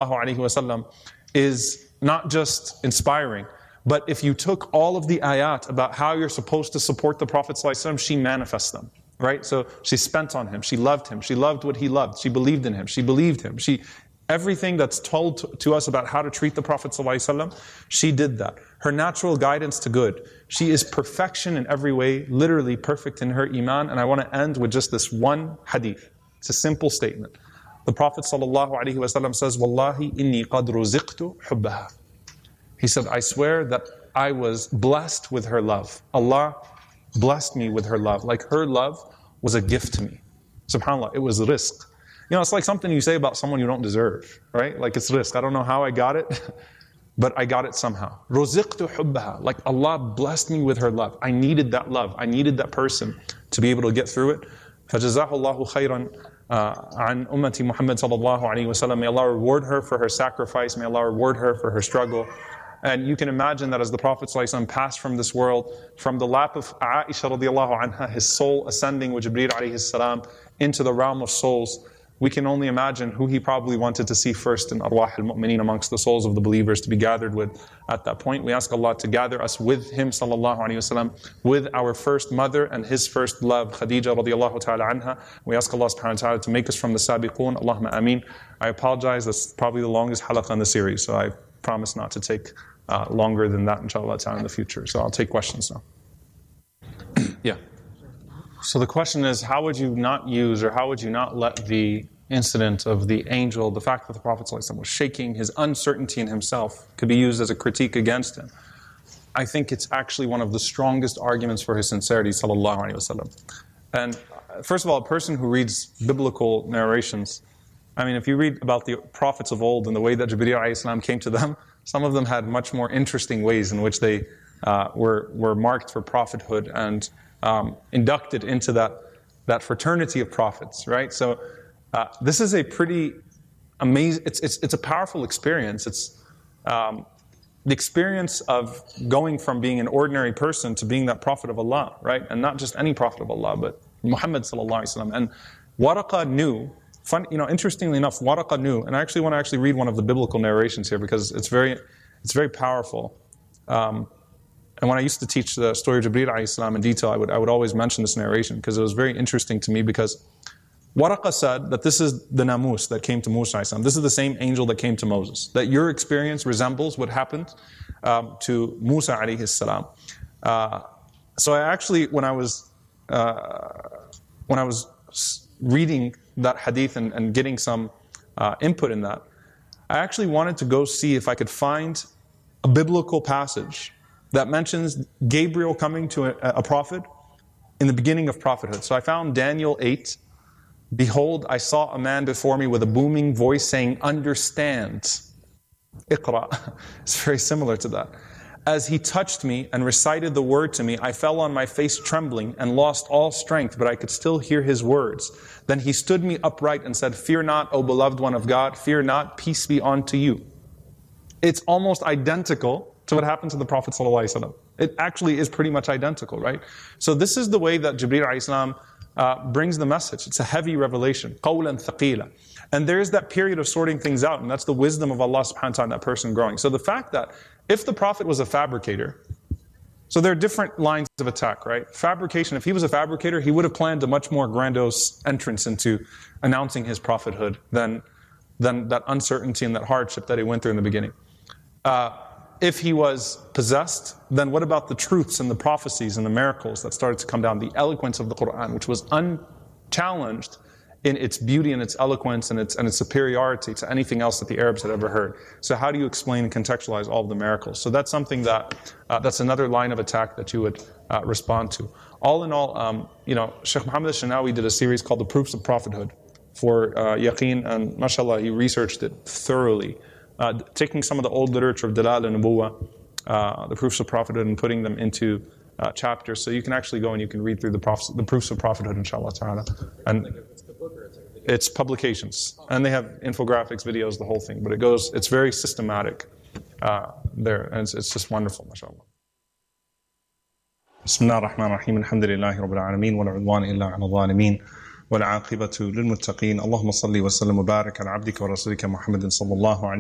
sallallahu alaihi wasallam is not just inspiring, but if you took all of the ayat about how you're supposed to support the Prophet sallallahu alaihi wasallam, she manifests them. Right? So she spent on him, she loved what he loved, she believed in him, she believed him. Everything that's told to us about how to treat the Prophet ﷺ, she did that. Her natural guidance to good. She is perfection in every way, literally perfect in her iman. And I want to end with just this one hadith. It's a simple statement. The Prophet ﷺ says, Wallahi inni qad ruziqtu hubbaha. He said, I swear that I was blessed with her love. Allah blessed me with her love. Like her love was a gift to me. SubhanAllah, it was rizq. You know, it's like something you say about someone you don't deserve, right? Like it's rizq. I don't know how I got it, but I got it somehow. Ruziqtu hubbaha. Like Allah blessed me with her love. I needed that love. I needed that person to be able to get through it. فَجَزَاهُ اللَّهُ خَيْرًا عَنْ أُمَّةِ Muhammad sallallahu alayhi wa sallam. May Allah reward her for her sacrifice. May Allah reward her for her struggle. And you can imagine that as the Prophet ﷺ passed from this world, from the lap of Aisha radiallahu anha, his soul ascending with Jibreel alayhi salam into the realm of souls, we can only imagine who he probably wanted to see first in arwah al-mu'mineen, amongst the souls of the believers to be gathered with at that point. We ask Allah to gather us with him sallallahu alayhi wasallam, with our first mother and his first love, Khadija radiallahu ta'ala anha. We ask Allah subhanahu wa ta'ala to make us from the sabiqoon. Allahumma ameen. I apologize, that's probably the longest halaqah in the series, so I promise not to take longer than that, inshallah ta'ala, in the future. So I'll take questions now. Yeah. So the question is, how would you not use, or how would you not let the incident of the angel, the fact that the Prophet ﷺ was shaking, his uncertainty in himself, could be used as a critique against him? I think it's actually one of the strongest arguments for his sincerity, sallallahu alaihi wasallam. And first of all, a person who reads biblical narrations, I mean, if you read about the prophets of old and the way that Jibreel alayhi salam came to them, some of them had much more interesting ways in which they were marked for prophethood and inducted into that fraternity of prophets, right? So this is a pretty amazing, it's a powerful experience. It's the experience of going from being an ordinary person to being that prophet of Allah, right? And not just any prophet of Allah, but Muhammad sallallahu alaihi wasallam. And Waraqa knew, interestingly enough, Waraqa knew, and I actually want to read one of the biblical narrations here because it's very powerful. And when I used to teach the story of Jibreel alayhi salam in detail, I would always mention this narration because it was very interesting to me, because Waraqa said that this is the namus that came to Musa alayhi salam. This is the same angel that came to Moses. That your experience resembles what happened to Musa alayhi salam. So I actually, when I was reading that hadith and getting some input in that, I actually wanted to go see if I could find a biblical passage that mentions Gabriel coming to a prophet in the beginning of prophethood. So I found Daniel 8. Behold, I saw a man before me with a booming voice saying, understand. Iqra. It's very similar to that. As he touched me and recited the word to me, I fell on my face trembling and lost all strength, but I could still hear his words. Then he stood me upright and said, fear not, O beloved one of God, fear not, peace be unto you. It's almost identical to what happened to the Prophet ﷺ. It actually is pretty much identical, right? So this is the way that Jibreel alayhi salam brings the message. It's a heavy revelation. قَوْلًا ثَقِيلًا. And there's that period of sorting things out, and that's the wisdom of Allah subhanahu wa ta'ala, that person growing. So the fact that if the Prophet was a fabricator, so there are different lines of attack, right? Fabrication, if he was a fabricator, he would have planned a much more grandiose entrance into announcing his prophethood than that uncertainty and that hardship that he went through in the beginning. If he was possessed, then what about the truths and the prophecies and the miracles that started to come down? The eloquence of the Quran, which was unchallenged in its beauty and its eloquence and its superiority to anything else that the Arabs had ever heard. So how do you explain and contextualize all of the miracles? So that's something that's another line of attack that you would respond to. All in all, Sheikh Muhammad al-Shanawi did a series called The Proofs of Prophethood for Yaqeen, and mashallah, he researched it thoroughly. Taking some of the old literature of Dalal and Nubuwah, the proofs of prophethood, and putting them into chapters. So you can actually go and you can read through the proofs of prophethood, inshallah ta'ala. And it's publications. And they have infographics, videos, the whole thing. But it's very systematic there. And it's just wonderful, mashallah. بسم الله الرحمن الرحيم الحمد لله رب العالمين ولا عدوان إلا على الظالمين والعاقبة للمتقين اللهم صل وسلم وبارك على عبدك ورسولك محمد صلى الله عليه